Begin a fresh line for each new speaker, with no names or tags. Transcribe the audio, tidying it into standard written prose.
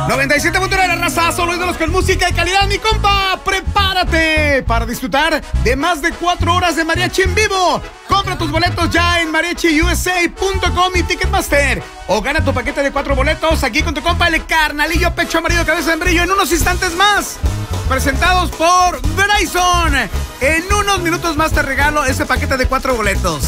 97.1 de la raza, solo ídolos con música de calidad, mi compa. Prepárate para disfrutar de más de 4 horas de mariachi en vivo. Compra tus boletos ya en mariachiusa.com y Ticketmaster. O gana tu paquete de 4 boletos aquí con tu compa el carnalillo Pecho Amarillo Cabeza de Brillo en unos instantes más. Presentados por Verizon. En unos minutos más te regalo ese paquete de 4 boletos.